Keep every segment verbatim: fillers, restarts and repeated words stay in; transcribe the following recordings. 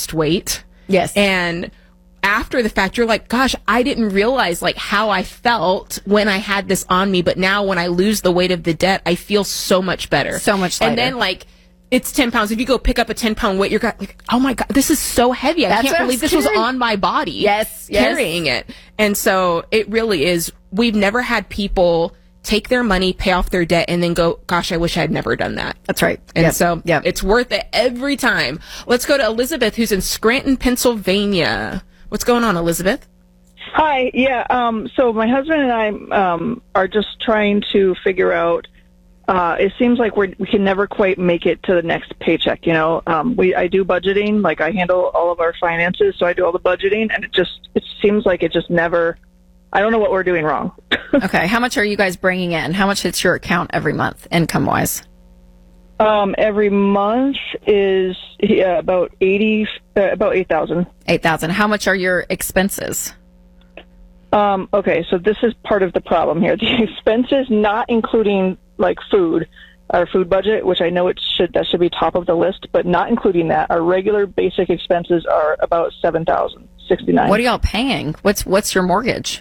lost weight. Yes. And after the fact, you're like, gosh, I didn't realize like how I felt when I had this on me. But now when I lose the weight of the debt, I feel so much better. So much lighter. And then like, it's ten pounds. If you go pick up a ten pound weight, you're like, oh my God, this is so heavy. I That's can't believe this was on my body. Yes, yes. Carrying it. And so it really is. We've never had people take their money, pay off their debt, and then go, gosh, I wish I had never done that. That's right. And yep. so yep. it's worth it every time. Let's go to Elizabeth, who's in Scranton, Pennsylvania. What's going on, Elizabeth? Hi. Yeah. Um, so my husband and I um, are just trying to figure out. Uh, it seems like we're, we can never quite make it to the next paycheck. You know, um, we I do budgeting. Like I handle all of our finances, so I do all the budgeting, and it just it seems like it just never. I don't know what we're doing wrong. Okay. How much are you guys bringing in? How much hits your account every month, income wise? Um, every month is yeah, about eighty, uh, about eight thousand. Eight thousand. How much are your expenses? Um, okay, so this is part of the problem here. The expenses, not including like food, our food budget, which I know it should that should be top of the list, but not including that, our regular basic expenses are about seven thousand sixty nine. What are y'all paying? What's what's your mortgage?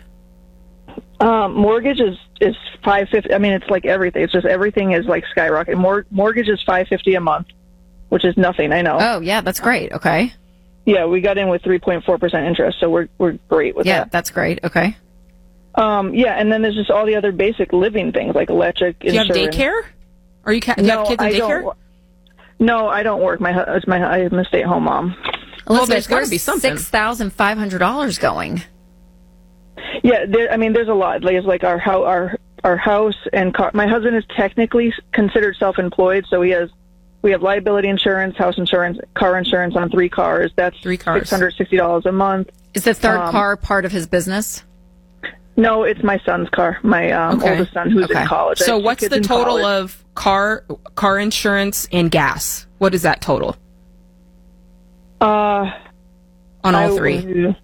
Um, mortgage is, is five fifty. I mean, it's like everything. It's just everything is like skyrocketing. Mor- mortgage is five fifty a month, which is nothing. I know. Oh yeah, that's great. Okay. Yeah, we got in with three point four percent interest, so we're we're great with yeah, that. Yeah, that's great. Okay. Um, yeah, and then there's just all the other basic living things like electric, do you insurance. have daycare? Are you, ca- do you no, have kids in I daycare? Don't, no, I don't work. My hu- it's my I'm a stay-at-home mom. Well, there's got to be something. Six thousand five hundred dollars going. Yeah, there, I mean, there's a lot. Like, it's like our how our our house and car. My husband is technically considered self-employed, so he has we have liability insurance, house insurance, car insurance on three cars. That's three cars, six hundred sixty dollars a month. Is the third um, car part of his business? No, it's my son's car. My um, okay. oldest son, who's okay. in college. So, what's the total college. of car car insurance and gas? What is that total? Uh, on all I, three.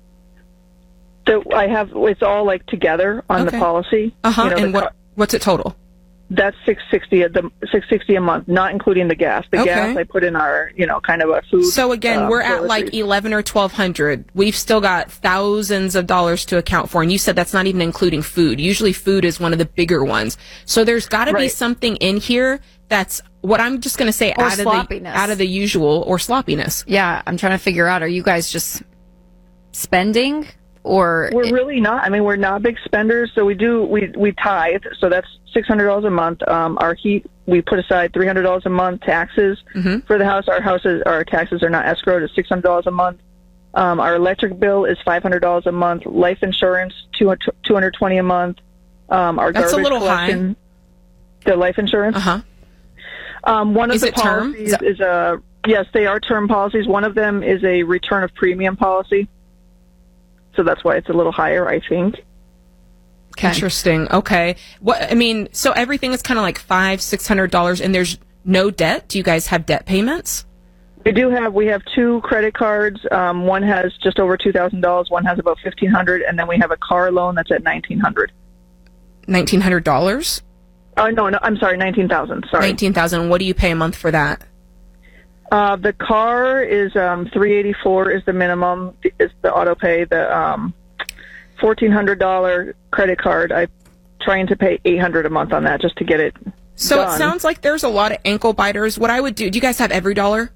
So I have it's all like together on okay. the policy. Uh huh. You know, and what car, what's it total? That's six sixty at the six sixty a month, not including the gas. The okay. gas I put in our, you know, kind of a food. So again, um, we're at like eleven or twelve hundred. We've still got thousands of dollars to account for, and you said that's not even including food. Usually, food is one of the bigger ones. So there's got to right. be something in here that's what I'm just going to say or out of the out of the usual or sloppiness. Yeah, I'm trying to figure out. Are you guys just spending? Or we're really not. I mean, we're not big spenders, so we do we we tithe. So that's six hundred dollars a month. Um, our heat, we put aside three hundred dollars a month taxes mm-hmm. for the house. Our houses, our taxes are not escrowed. It's six hundred dollars a month. Um, our electric bill is five hundred dollars a month. Life insurance two hundred twenty a month. Um, our that's garbage a little collection, high. The life insurance. Uh huh. Um, one of is the it term? policies is, is a yes, they are term policies. One of them is a return of premium policy. So that's why it's a little higher, I think. Okay. Interesting. Okay. What I mean, so everything is kind of like five, six hundred dollars, and there's no debt. Do you guys have debt payments? We do have. We have two credit cards. Um, one has just over two thousand dollars. One has about fifteen hundred, and then we have a car loan that's at nineteen hundred. Nineteen hundred dollars? Oh no, no, I'm sorry, nineteen thousand. Sorry, nineteen thousand. What do you pay a month for that? Uh, the car is um, three eighty four is the minimum. Is the auto pay. The um, fourteen hundred dollar credit card. I'm trying to pay eight hundred a month on that just to get it. So done. It sounds like there's a lot of ankle biters. What I would do. Do you guys have Every Dollar?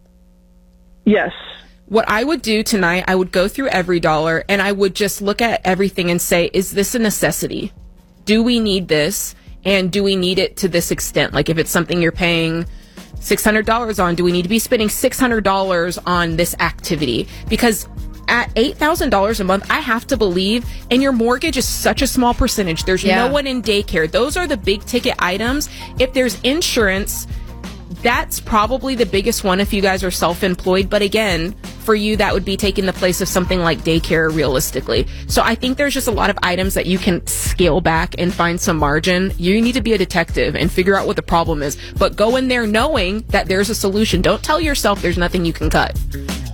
Yes. What I would do tonight, I would go through Every Dollar and I would just look at everything and say, is this a necessity? Do we need this? And do we need it to this extent? Like if it's something you're paying six hundred dollars on, do we need to be spending six hundred dollars on this activity? Because at eight thousand dollars a month, I have to believe, and your mortgage is such a small percentage. There's yeah. no one in daycare. Those are the big ticket items. If there's insurance, that's probably the biggest one if you guys are self-employed. But again, for you, that would be taking the place of something like daycare realistically. So I think there's just a lot of items that you can scale back and find some margin. You need to be a detective and figure out what the problem is. But go in there knowing that there's a solution. Don't tell yourself there's nothing you can cut.